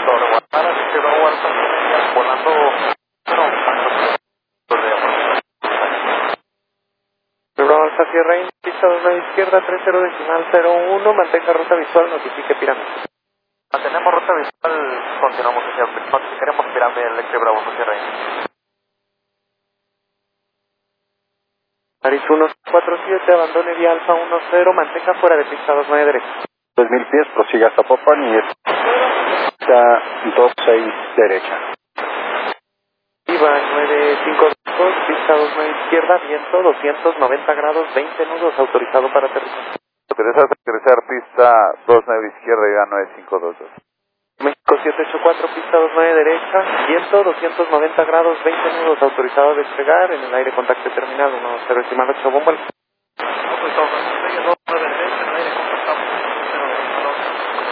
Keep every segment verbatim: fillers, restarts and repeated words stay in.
Sobre Guadalajara, dice Bravo Alfa, volando, no, Bravo Alfa Sierra India, pista dos nueve izquierda, tres cero decimal cero uno, mantenga ruta visual, notifique pirámide. Mantenemos ruta visual, continuamos hacia el notificaremos pirámide Electric Bravo Sierra India. Paris uno cuatro siete, abandone vía Alfa uno cero, mantenga fuera de pista dos nueve derecha. dos mil pies, prosiga hasta Popan y está dos seis derecha. Iba nueve cinco dos, pista dos nueve izquierda, viento doscientos noventa grados, veinte nudos, autorizado para aterrizar. Autorizado para aterrizar, pista dos nueve izquierda y A nueve cinco dos dos. México siete ocho cuatro, pista dos nueve derecha, viento doscientos noventa grados, veinte nudos, autorizado a despegar, en el aire contacto terminado, uno cero decimal ocho, bomba. Autorizado para despegue, dos nueve derecha, en el aire contactamos, cero decimal ocho.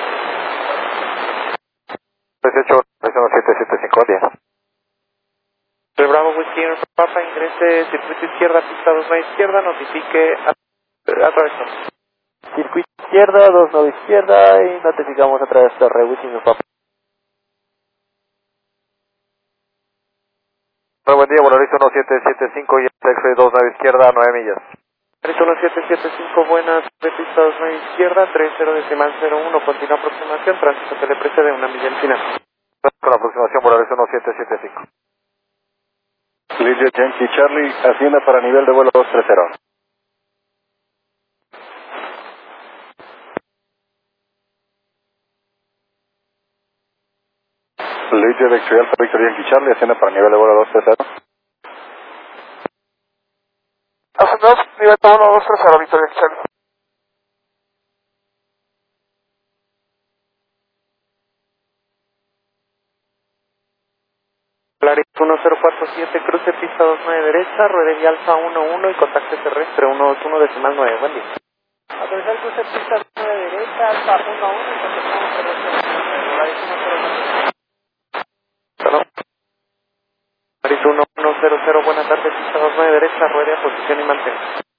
dieciocho, siete siete cinco, diez. El Bravo Whiskey Papa, ingrese circuito izquierda, pista dos nueve izquierda, notifique a, a través de... Circuito izquierda, dos nueve izquierda y notificamos a través de Whiskey Papa. Buen día, Volaris uno siete siete cinco y X-Ray dos nueve izquierda, nueve millas. Volaris uno siete siete cinco, buenas, de pista dos nueve izquierda, tres cero decimal cero uno, continua aproximación, tránsito que le precede una milla al final. Con la aproximación, Volaris uno siete siete cinco. Lydia Yankee Charlie, ascienda para nivel de vuelo dos tres cero. Lydia Victory Alpha Victory Yankee Charlie, ascienda para nivel de vuelo dos tres cero. Ascendemos, nivel de vuelo dos tres cero, Victoria Charlie. Polaris uno cero cuatro siete, cruce pista dos nueve derecha, ruede vía Alfa uno uno y contacto terrestre uno dos uno decimal nueve, buen día. Autorizar cruce pista dos nueve derecha, Alfa uno uno y contactamos terrestre. Polaris uno cero cuatro. Perdón. Polaris uno uno cero cero, buenas tardes, pista dos nueve derecha, ruede a posición y mantén.